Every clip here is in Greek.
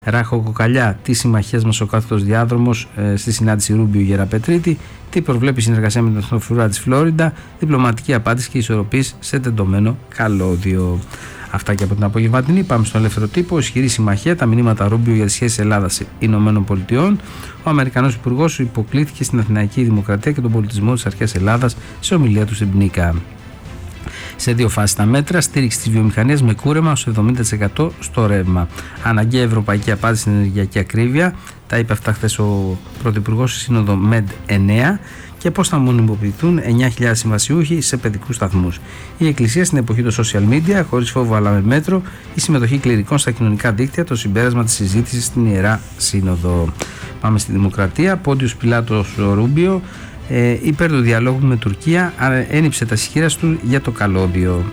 Ράχο-κοκαλιά, τι συμμαχίες μας ο κάθετος διάδρομος στη συνάντηση Ρούμπιο-Γεραπετρίτη, τι προβλέπει συνεργασία με την Εθνοφρουρά της Φλόριντα, διπλωματική απάντηση και ισορροπής σε τεντωμένο καλώδιο. Αυτά και από την απογευματινή. Πάμε στον ελεύθερο τύπο. Ισχυρή συμμαχία, τα μηνύματα Ρούμπιο για τις σχέσεις Ελλάδας-Ηνωμένων Πολιτειών. Ο Αμερικανός Υπουργός υποκλήθηκε στην Αθηναϊκή Δημοκρατία και τον πολιτισμό της αρχαίας Ελλάδας σε ομιλία του στην Πνίκα. Σε δύο φάσεις τα μέτρα, στήριξη της βιομηχανίας με κούρεμα ως 70% στο ρεύμα. Αναγκαία ευρωπαϊκή απάντηση στην ενεργειακή ακρίβεια. Τα είπε αυτά χθες ο Πρωθυπουργός στη Σύνοδο ΜΕΔ 9. Και πώς θα μονιμοποιηθούν 9.000 συμβασιούχοι σε παιδικούς σταθμούς. Η Εκκλησία στην εποχή των social media, χωρίς φόβο αλλά με μέτρο, η συμμετοχή κληρικών στα κοινωνικά δίκτυα, το συμπέρασμα της συζήτησης στην Ιερά Σύνοδο. Πάμε στη Δημοκρατία. Πόντιος Πιλάτος Ρούμπιο, υπέρ του διαλόγου με Τουρκία, ένυψε τα σχήρας του για το καλώδιο.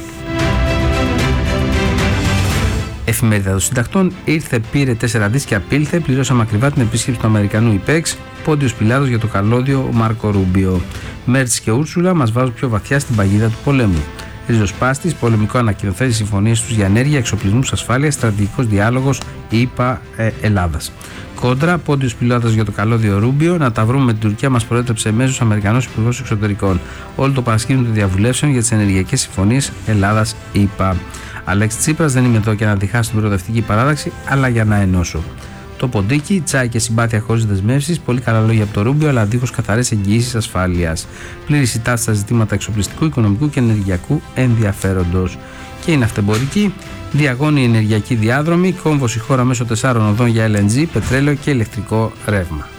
Εφημερίδα των Συντακτών, ήρθε, πήρε 4 δις και απήλθε, πληρώσαμε ακριβά την επίσκεψη του Αμερικανού ΙΠΕΞ. Πόντιος Πιλάτος για το καλώδιο ο Μάρκο Ρούμπιο. Μέρτς και Ούρσουλα μας βάζουν πιο βαθιά στην παγίδα του πολέμου. Ριζοσπάστης, πολεμικό ανακοινωθές συμφωνίες τους για ενέργεια, εξοπλισμούς, ασφάλεια, στρατηγικός διάλογος, ΗΠΑ Ελλάδας. Κόντρα, Πόντιος Πιλάτος για το καλώδιο Ρούμπιο, να τα βρούμε με την Τουρκία μας προέτρεψε μέσος Αμερικανός Υπουργός Εξωτερικών. Όλο το παρασκήνιο των διαβουλεύσεων για τις ενεργειακές συμφωνίες Ελλάδας-ΗΠΑ. Αλέξης Τσίπρας, δεν είμαι εδώ για να διχάσω την προοδευτική παράδοξη, αλλά για να ενώσω. Το ποντίκι, τσάι και συμπάθεια χωρίς δεσμεύσεις, πολύ καλά λόγια από το Ρούμπιο, αλλά δίχως καθαρές εγγυήσεις ασφάλειας. Πλήρη τάση στα ζητήματα εξοπλιστικού, οικονομικού και ενεργειακού ενδιαφέροντος. Και είναι αυτεμπορική, διαγώνη ενεργειακή διάδρομη, κόμβος η χώρα μέσω 4 οδών για LNG, πετρέλαιο και ηλεκτρικό ρεύμα.